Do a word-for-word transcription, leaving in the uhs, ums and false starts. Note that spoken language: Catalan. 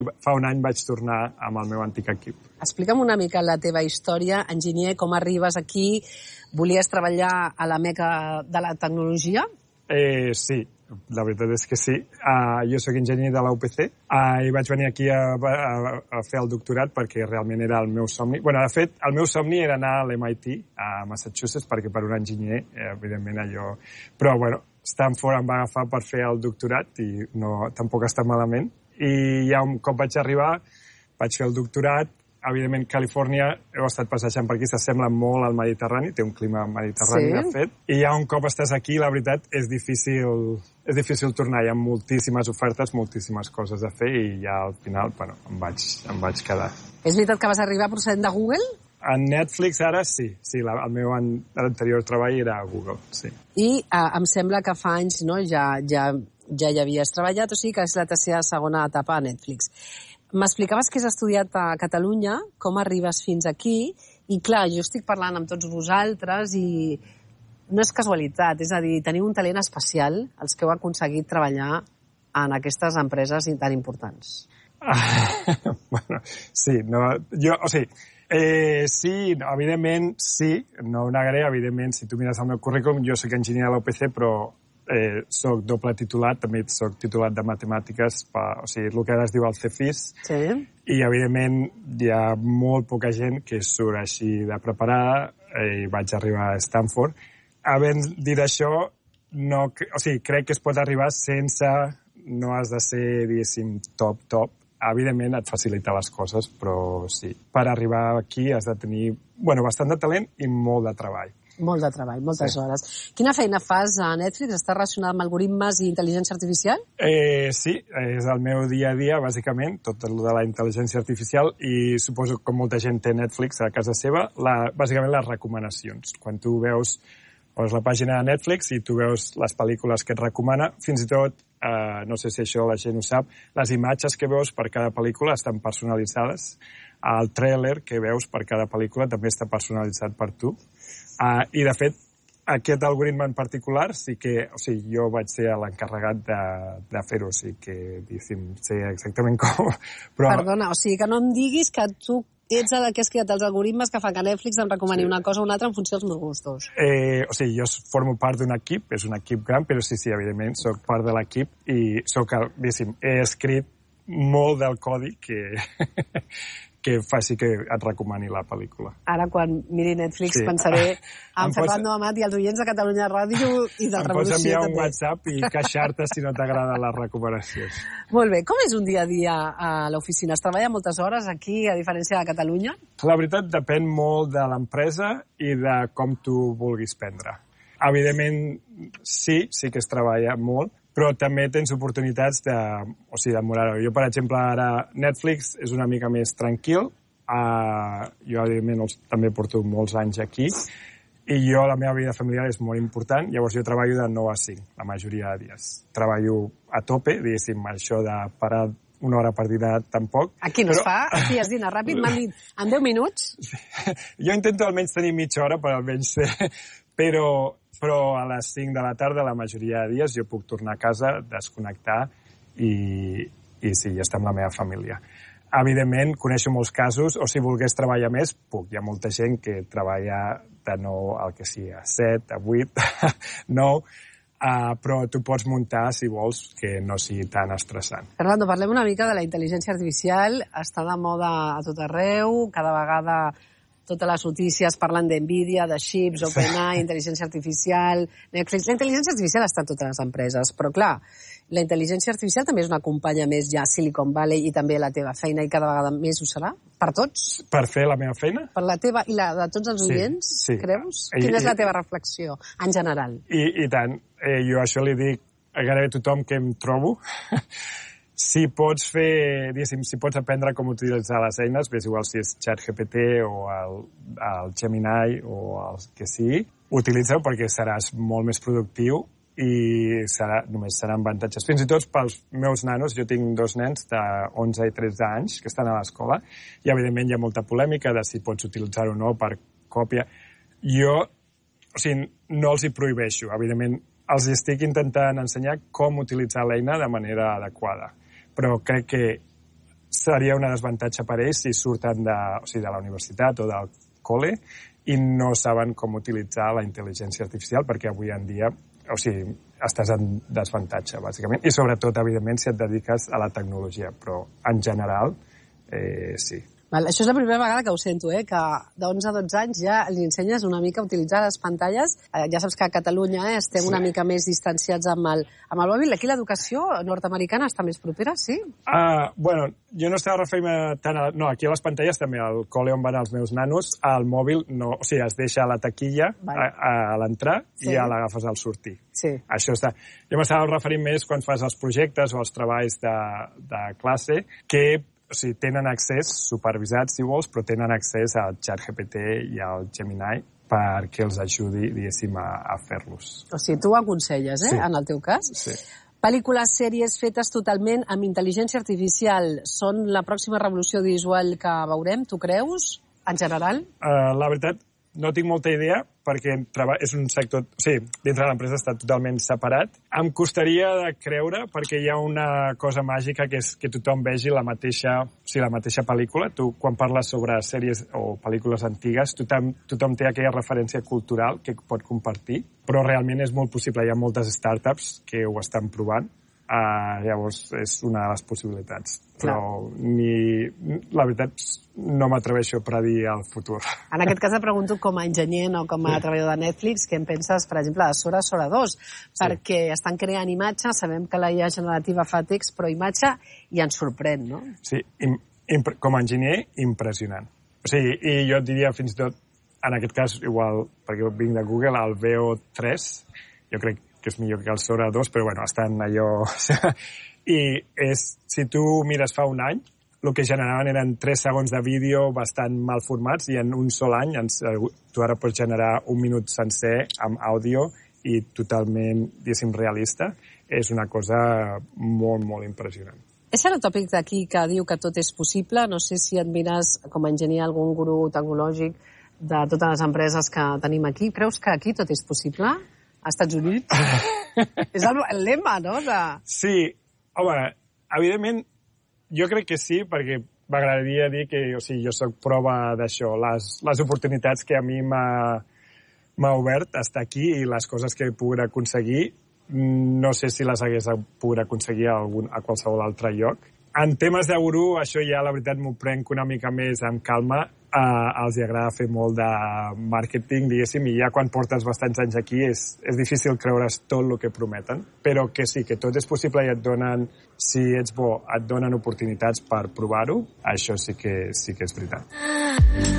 fa un any vaig tornar amb el meu antic equip. Explica'm una mica la teva història, enginyer, com arribes aquí? Volies treballar a la meca de la tecnologia? Eh, sí, la veritat és que sí. Uh, jo sóc enginyer de la U P C uh, i vaig venir aquí a, a, a fer el doctorat perquè realment era el meu somni. Bueno, de fet, el meu somni era anar a l'M I T, a Massachusetts, perquè per un enginyer, eh, evidentment, allò... Però, bueno, Stanford em va agafar per fer el doctorat i no, tampoc està malament. I ja un cop vaig arribar, vaig fer el doctorat. Evidentment, Califòrnia, heu estat passejant per aquí, s'assembla molt al Mediterrani, té un clima mediterrani, sí. De fet. I ja un cop estàs aquí, la veritat, és difícil, és difícil tornar. Hi ha moltíssimes ofertes, moltíssimes coses a fer i ja al final, bueno, em vaig, em vaig quedar. És veritat que vas arribar procedent de Google? A Netflix ara sí, sí, la, el meu an, anterior treball era a Google, sí. I eh, em sembla que fa anys, no?, ja, ja, ja hi havies treballat, o sigui que és la tercera segona etapa a Netflix. M'explicaves que has estudiat a Catalunya, com arribes fins aquí, i clar, jo estic parlant amb tots vosaltres i no és casualitat, és a dir, teniu un talent especial, els que heu aconseguit treballar en aquestes empreses tan importants. Ah, bueno, sí, no, jo, o sigui, eh, sí, evidentment, sí, no ho negaré, evidentment, si tu mires el meu currículum, jo soc enginyer de l'U P C, però Eh, soc doble titulat, també soc titulat de matemàtiques, pa, o sigui, el que ara es diu el C F I S, sí. I evidentment hi ha molt poca gent que surt així de preparada eh, i vaig arribar a Stanford. Havent dit això, no, o sigui, crec que es pot arribar sense, no has de ser, diguéssim, top, top. Evidentment et facilita les coses, però sí, per arribar aquí has de tenir, bueno, bastant de talent i molt de treball. Molt de treball, moltes sí. hores. Quina feina fas a Netflix? Està relacionada amb algoritmes i intel·ligència artificial? Eh, sí, és el meu dia a dia, bàsicament, tot el de la intel·ligència artificial, i suposo que molta gent té Netflix a casa seva, la, bàsicament les recomanacions. Quan tu veus, veus la pàgina de Netflix i tu veus les pel·lícules que et recomana, fins i tot, eh, no sé si això la gent ho sap, les imatges que veus per cada pel·lícula estan personalitzades. El tràiler que veus per cada pel·lícula també està personalitzat per tu. Uh, I, de fet, aquest algoritme en particular sí que... O sigui, jo vaig ser l'encarregat de, de fer-ho, o sigui que, diguéssim, sé exactament com... Però... Perdona, o sigui que no em diguis que tu ets el que has creat els algoritmes que fan que Netflix em recomani sí. una cosa o una altra en funció dels meus gustos. Eh, o sigui, jo formo part d'un equip, és un equip gran, però sí, sí, evidentment, soc part de l'equip i soc, diguéssim, he escrit molt del codi que... que faci que et recomani la pel·lícula. Ara, quan miri Netflix, sí. pensaré en Fernando Amat i els oients de Catalunya Ràdio i de Revolució. Em pots enviar també. un WhatsApp i queixar-te si no t'agraden les recomanacions. Molt bé. Com és un dia a dia a l'oficina? Es treballa moltes hores aquí, a diferència de Catalunya? La veritat, depèn molt de l'empresa i de com tu vulguis prendre. Evidentment, sí, sí que es treballa molt, però també tens oportunitats de, o sigui, de morar-ho. Jo, per exemple, ara Netflix és una mica més tranquil. Uh, jo, evidentment, també porto molts anys aquí. I jo, la meva vida familiar és molt important. Llavors, jo treballo de nou a cinc, la majoria de dies. Treballo a tope, diguéssim, això de parar una hora per dinar tampoc. Aquí no però... es fa, aquí es dina ràpid, m'han dit, en deu minuts. Sí. Jo intento almenys tenir mitja hora per almenys ser... Però... però a les cinc de la tarda, la majoria de dies, jo puc tornar a casa, desconnectar i, i sí, estar amb la meva família. Evidentment, coneixo molts casos, o si volgués treballar més, puc. Hi ha molta gent que treballa de nou al que sigui, a set, a vuit, nou, uh, però tu pots muntar, si vols, que no sigui tan estressant. Fernando, parlem una mica de la intel·ligència artificial. Està de moda a tot arreu, cada vegada... Totes les notícies parlen d'Nvidia, de Chips, OpenAI, intel·ligència artificial, Netflix. La intel·ligència artificial està en totes les empreses, però clar, la intel·ligència artificial també és una companya més ja a Silicon Valley i també la teva feina i cada vegada més ho serà? Per tots? Per fer la meva feina? Per la teva i la de tots els sí, oients, sí. creus? I, Quina és la i, teva reflexió, en general? I, i tant. Eh, jo això li dic a gairebé tothom que em trobo. Si pots fer, diguéssim, si pots aprendre com utilitzar les eines, és igual si és ChatGPT o el, el Gemini o el que sigui, utilitza-ho perquè seràs molt més productiu i serà, només seran avantatges. Fins i tot pels meus nanos, jo tinc dos nens de onze i tretze anys que estan a l'escola i evidentment hi ha molta polèmica de si pots utilitzar-ho o no per còpia. Jo, o sigui, no els hi prohibeixo, evidentment els estic intentant ensenyar com utilitzar l'eina de manera adequada. Però crec que seria un desavantatge per ells si surten de, o sigui, de la universitat o del col·le i no saben com utilitzar la intel·ligència artificial, perquè avui en dia, o sigui, estàs en desavantatge, bàsicament. I sobretot, evidentment, si et dediques a la tecnologia, però en general, eh, sí. Val, això és la primera vegada que ho sento, eh? Que d'onze a dotze anys ja li ensenyes una mica a utilitzar les pantalles. Eh, ja saps que a Catalunya eh, estem sí. una mica més distanciats amb el, amb el mòbil. Aquí l'educació nord-americana està més propera, sí? Uh, bueno, jo no estava referint tant a... No, aquí a les pantalles també, al col·le on van els meus nanos, al mòbil no... O sigui, es deixa a la taquilla vale. a, a l'entrar sí. i ja l'agafes al sortir. Sí. Això està... Jo m'estava referint més quan fas els projectes o els treballs de, de classe, que o sigui, tenen accés, supervisats si vols, però tenen accés al ChatGPT i al Gemini perquè els ajudi, diguéssim, a, a fer-los. O sigui, tu ho aconselles, eh, sí. en el teu cas? Sí. Pel·lícules, sèries fetes totalment amb intel·ligència artificial són la pròxima revolució visual que veurem, tu creus, en general? Uh, la veritat, no tinc molta idea, perquè és un sector... O sigui, dintre de l'empresa està totalment separat. Em costaria de creure, perquè hi ha una cosa màgica que és que tothom vegi la mateixa, o sigui, la mateixa pel·lícula. Tu, quan parles sobre sèries o pel·lícules antigues, tothom, tothom té aquella referència cultural que pot compartir, però realment és molt possible. Hi ha moltes startups que ho estan provant. Uh, llavors, és una de les possibilitats. Però ni, la veritat no m'atreveixo a predir el futur. En aquest cas et pregunto com a enginyer, no com a treballador de Netflix, què en penses, per exemple, de Sora, Sora dos? Sí. Perquè estan creant imatge, sabem que la I A generativa fa text, però imatge i ens sorprèn, no? Sí, im, im, com a enginyer, impressionant. O sigui, i jo et diria fins i tot, en aquest cas, igual, perquè vinc de Google, el V O tres, jo crec que és millor que el Sora dos, però bueno, estan allò... I és, si tu mires fa un any, el que generaven eren tres segons de vídeo bastant mal formats i en un sol any ens, tu ara pots generar un minut sencer amb àudio i totalment, diguéssim, realista. És una cosa molt, molt impressionant. És el tòpic d'aquí que diu que tot és possible. No sé si admires com a enginyer algun gurú tecnològic de totes les empreses que tenim aquí. Creus que aquí tot és possible? Als Estats Units? És el, el lema, no? De... Sí, home, evidentment, jo crec que sí, perquè m'agradaria dir que o sigui, jo sóc prova d'això. Les, les oportunitats que a mi m'ha obert estar aquí i les coses que he pogut aconseguir, no sé si les hagués pogut aconseguir a, algun, a qualsevol altre lloc. En temes de gurú, això ja la veritat m'ho prenc una mica més amb calma. Uh, els hi agrada fer molt de màrqueting, diguéssim, i ja quan portes bastants anys aquí és, és difícil creure's tot el que prometen, però que sí, que tot és possible i et donen, si ets bo, et donen oportunitats per provar-ho, això sí que, sí que és veritat.